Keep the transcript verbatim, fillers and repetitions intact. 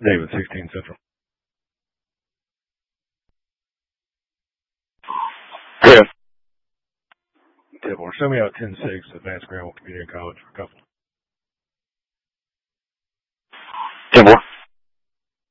David, sixteen Central. Yeah. Tip or show me out ten six Advanced Greenville Community College for couple.